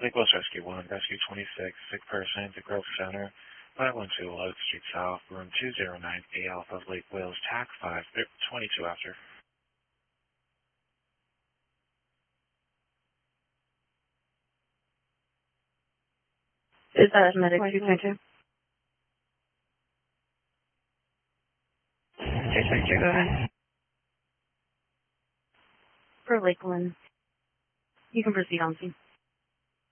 Lake Wales Rescue 1, Rescue 26, sick person at the Grove Center, 512 11th Street South, room 209A Alpha, Lake Wales, TAC 5, 22 after. Is that medic 222? Okay, thank you. Go ahead. For Lakeland, you can proceed on scene.